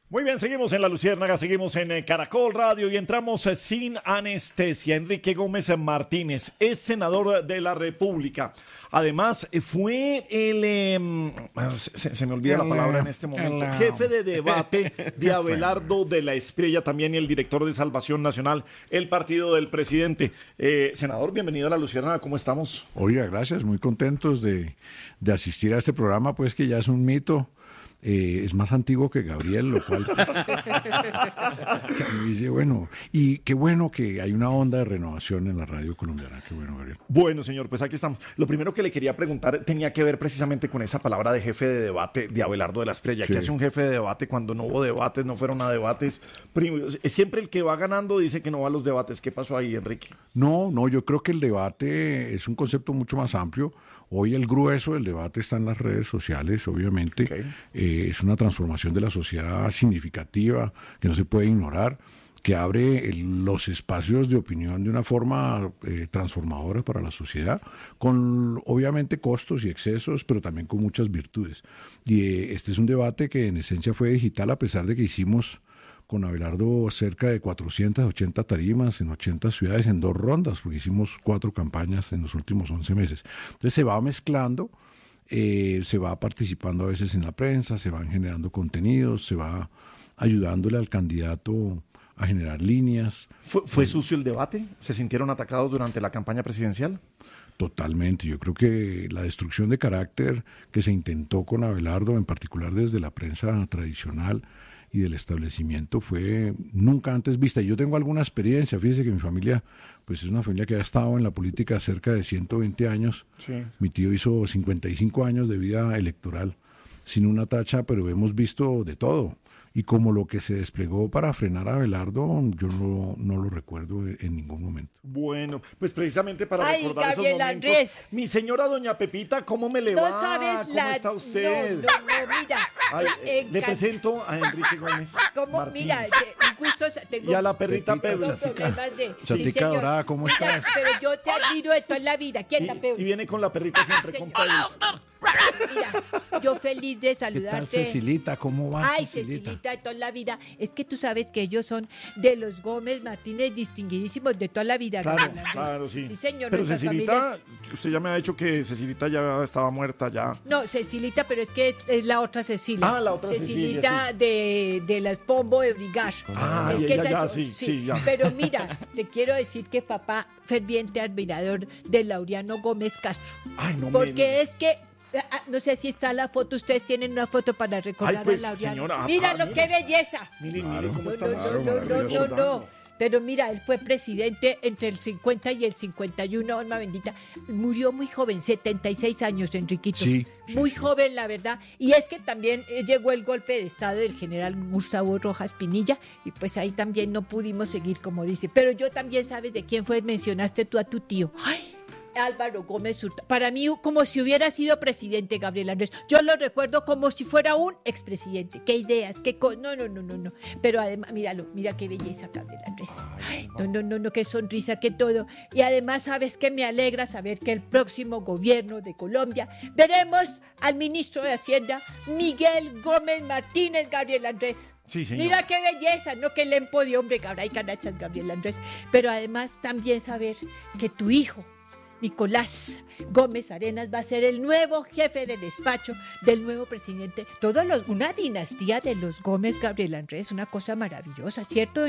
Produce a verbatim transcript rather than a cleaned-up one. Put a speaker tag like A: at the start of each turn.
A: Muy bien, seguimos en La Luciérnaga, seguimos en eh, Caracol Radio y entramos eh, sin anestesia. Enrique Gómez Martínez es senador de la República. Además, eh, fue el... Eh, se, se me olvida la palabra en este momento. Jefe de debate de Abelardo de la Espriella también y el director de Salvación Nacional, el partido del presidente. Eh, senador, bienvenido a La Luciérnaga, ¿cómo estamos?
B: Oiga, gracias, muy contentos de, de asistir a este programa, pues que ya es un mito. Eh, es más antiguo que Gabriel, lo cual me dice, bueno, y qué bueno que hay una onda de renovación en la radio colombiana, qué bueno, Gabriel.
A: Bueno, señor, pues aquí estamos. Lo primero que le quería preguntar tenía que ver precisamente con esa palabra de jefe de debate de Abelardo de la Espriella. Sí. ¿Qué hace un jefe de debate cuando no hubo debates, no fueron a debates? Siempre el que va ganando dice que no va a los debates. ¿Qué pasó ahí, Enrique?
B: No, no, yo creo que el debate es un concepto mucho más amplio. Hoy el grueso del debate está en las redes sociales, obviamente. Okay. Eh, es una transformación de la sociedad significativa que no se puede ignorar, que abre el, los espacios de opinión de una forma eh, transformadora para la sociedad, con obviamente costos y excesos, pero también con muchas virtudes. Y eh, este es un debate que en esencia fue digital, a pesar de que hicimos con Abelardo cerca de cuatrocientas ochenta tarimas en ochenta ciudades en dos rondas, porque hicimos cuatro campañas en los últimos once meses. Entonces se va mezclando, eh, se va participando a veces en la prensa, se van generando contenidos, se va ayudándole al candidato a generar líneas.
A: ¿Fue, fue sucio el debate? ¿Se sintieron atacados durante la campaña presidencial?
B: Totalmente. Yo creo que la destrucción de carácter que se intentó con Abelardo, en particular desde la prensa tradicional, y del establecimiento fue nunca antes vista. Y yo tengo alguna experiencia, fíjese que mi familia, pues es una familia que ha estado en la política cerca de ciento veinte años. Sí. Mi tío hizo cincuenta y cinco años de vida electoral sin una tacha, pero hemos visto de todo. Y como lo que se desplegó para frenar a Abelardo, yo no, no lo recuerdo en ningún momento.
A: Bueno, pues precisamente para
C: Ay,
A: recordar
C: Gabriel
A: esos momentos.
C: Andrés.
A: Mi señora doña Pepita, ¿cómo me le
C: No
A: va?
C: sabes
A: ¿Cómo
C: la...
A: está usted?
C: No, no, no, mira.
A: Ay, eh, le presento a Enrique Gómez
C: ¿Cómo?
A: Martínez.
C: Mira, un gusto tengo...
A: Y a la perrita Pepe.
C: De...
B: Chatica sí, dorada, ¿cómo
C: mira,
B: estás?
C: Pero yo te admiro de toda la vida. ¿Quién
A: y, y viene con la perrita siempre con Pebbles.
C: Mira, yo feliz de saludarte.
B: ¿Qué tal, Cecilita? ¿Cómo vas,
C: Ay,
B: Cecilita?
C: Cecilita de toda la vida. Es que tú sabes que ellos son de los Gómez Martínez distinguidísimos de toda la vida.
A: Claro, claro, sí.
C: Sí, señor.
A: Pero Cecilita,
C: familias...
A: usted ya me ha dicho que Cecilita ya estaba muerta ya.
C: No, Cecilita, pero es que es la otra Cecilia.
A: Ah, la otra
C: Cecilita
A: Cecilia, sí.
C: de, de las Pombo de Brigage.
A: Ah,
C: es
A: ya,
C: que
A: ya,
C: es
A: ya,
C: eso,
A: sí,
C: sí,
A: sí, ya.
C: Pero mira, te quiero decir que papá, ferviente admirador de Laureano Gómez Castro.
A: Ay, no
C: Porque
A: me...
C: es que... No sé si está la foto, ustedes tienen una foto para recordar
A: Ay, pues,
C: a Laureano.
A: Señora,
C: Mira
A: ah,
C: lo
A: mire.
C: que belleza.
A: Mire,
B: Claro.
A: mire cómo
C: No,
A: está.
C: no,
A: Claro,
C: no, no, no, no, no. Pero mira, él fue presidente entre el cincuenta y el cincuenta y uno, alma bendita. Murió muy joven, setenta y seis años, Enriquito.
B: Sí, sí,
C: muy
B: sí.
C: joven, la verdad. Y es que también eh, llegó el golpe de estado del general Gustavo Rojas Pinilla y pues ahí también no pudimos seguir, como dice. Pero yo también, ¿sabes de quién fue? Mencionaste tú a tu tío. ¡Ay! Álvaro Gómez Hurtado. Para mí, como si hubiera sido presidente, Gabriel Andrés. Yo lo recuerdo como si fuera un expresidente. Qué ideas, qué co no, no, no, no, no. Pero además, míralo, mira qué belleza, Gabriel Andrés. Ay, no, no, no, no, qué sonrisa, qué todo. Y además, ¿sabes qué? Me alegra saber que el próximo gobierno de Colombia veremos al ministro de Hacienda, Miguel Gómez Martínez, Gabriel Andrés.
A: Sí, señor.
C: Mira qué belleza, no que lempo de hombre, cabra y canachas, Gabriel Andrés. Pero además también saber que tu hijo, Nicolás Gómez Arenas, va a ser el nuevo jefe de despacho del nuevo presidente. Todos los, una dinastía de los Gómez, Gabriel Andrés, una cosa maravillosa, ¿cierto?